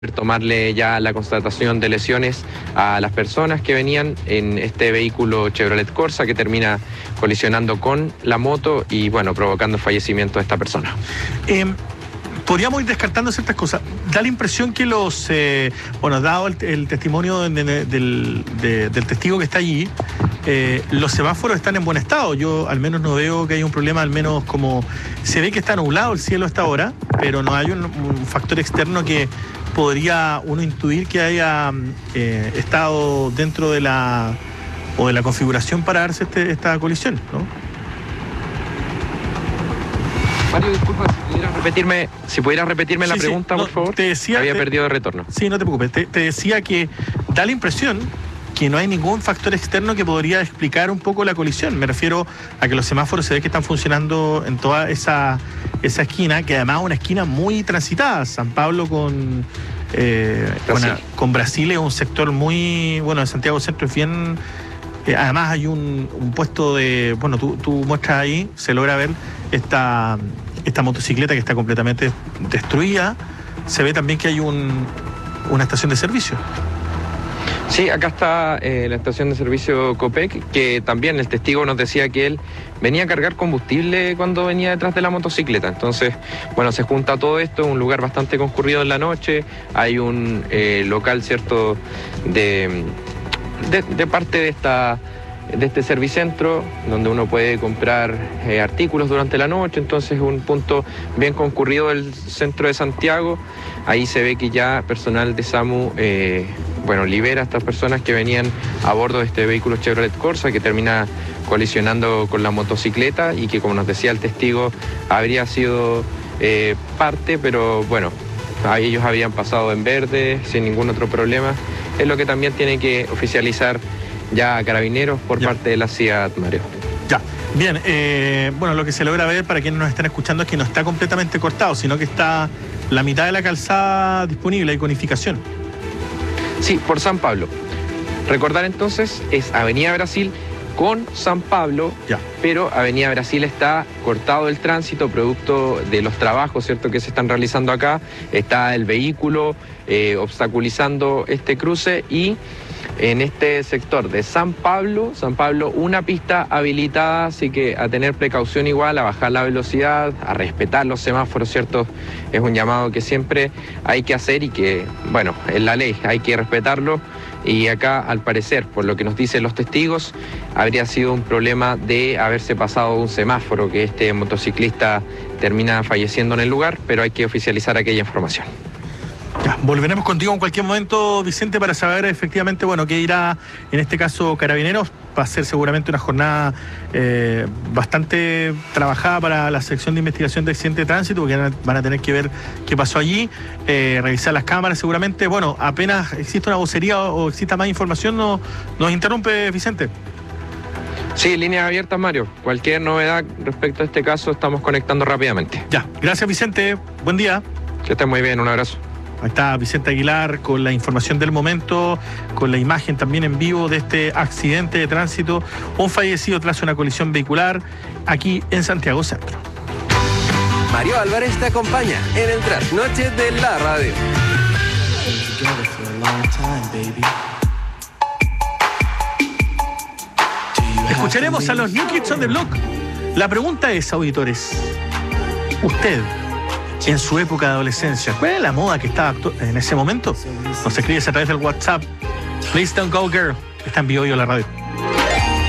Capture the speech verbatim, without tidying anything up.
tomarle ya la constatación de lesiones a las personas que venían en este vehículo Chevrolet Corsa que termina colisionando con la moto y bueno, provocando el fallecimiento de esta persona. Eh, podríamos ir descartando ciertas cosas. Da la impresión que los, eh, bueno, dado el, el testimonio de, de, del, de, del testigo que está allí, eh, los semáforos están en buen estado. Yo al menos no veo que haya un problema, al menos como se ve que está nublado el cielo a esta hora, pero no hay un, un factor externo que podría uno intuir que haya eh, estado dentro de la o de la configuración para darse este, esta colisión, ¿no? Mario, disculpa, si pudieras repetirme, si pudieras repetirme sí, la pregunta, sí, no, por favor. Te decía, había te, perdido de retorno. Sí, no te preocupes. Te, te decía que da la impresión que no hay ningún factor externo que podría explicar un poco la colisión. Me refiero a que los semáforos se ve que están funcionando en toda esa, esa esquina, que además es una esquina muy transitada. San Pablo con, eh, Brasil. Bueno, con Brasil es un sector muy, bueno, en Santiago Centro es bien... Eh, además hay un, un puesto de, bueno, tú, tú muestras ahí, se logra ver esta, esta motocicleta que está completamente destruida. Se ve también que hay un, una estación de servicio. Sí, acá está eh, la estación de servicio Copec, que también el testigo nos decía que él venía a cargar combustible cuando venía detrás de la motocicleta. Entonces, bueno, se junta todo esto, un lugar bastante concurrido en la noche, hay un eh, local, ¿cierto?, de, de, de parte de esta... de este servicentro, donde uno puede comprar eh, artículos durante la noche. Entonces es un punto bien concurrido del centro de Santiago. Ahí se ve que ya personal de SAMU eh, bueno, libera a estas personas que venían a bordo de este vehículo Chevrolet Corsa que termina colisionando con la motocicleta y que, como nos decía el testigo, habría sido eh, parte, pero bueno, ahí ellos habían pasado en verde sin ningún otro problema. Es lo que también tiene que oficializar ya a Carabineros por ya. parte de la C I A T, Mario. Ya, bien, eh, bueno, lo que se logra ver para quienes nos están escuchando es que no está completamente cortado, sino que está la mitad de la calzada disponible, hay conificación. Sí, por San Pablo. Recordar entonces, es Avenida Brasil con San Pablo, ya. pero Avenida Brasil está cortado el tránsito producto de los trabajos, ¿cierto?, que se están realizando acá. Está el vehículo eh, obstaculizando este cruce y en este sector de San Pablo, San Pablo, una pista habilitada, así que a tener precaución igual, a bajar la velocidad, a respetar los semáforos, ¿cierto? Es un llamado que siempre hay que hacer y que, bueno, es la ley, hay que respetarlo. Y acá, al parecer, por lo que nos dicen los testigos, habría sido un problema de haberse pasado un semáforo, que este motociclista termina falleciendo en el lugar, pero hay que oficializar aquella información. Ya, volveremos contigo en cualquier momento, Vicente, para saber efectivamente, bueno, qué irá en este caso Carabineros. Va a ser seguramente una jornada eh, bastante trabajada para la sección de investigación de accidente de tránsito, porque van a tener que ver qué pasó allí, eh, revisar las cámaras seguramente. Bueno, apenas existe una vocería o, o exista más información, no, nos interrumpe, Vicente. Sí, líneas abiertas, Mario. Cualquier novedad respecto a este caso estamos conectando rápidamente. Ya, gracias, Vicente. Buen día. Que estén muy bien, un abrazo. Ahí está Vicente Aguilar con la información del momento, con la imagen también en vivo de este accidente de tránsito, un fallecido tras una colisión vehicular aquí en Santiago Centro. Mario Álvarez te acompaña en el trasnoche de la radio. Escucharemos a los New Kids on the Block. La pregunta es, auditores, usted, en su época de adolescencia, ¿cuál era la moda que estaba en ese momento? Nos escribes a través del WhatsApp. Please don't go, girl. Está en vivo yo la radio.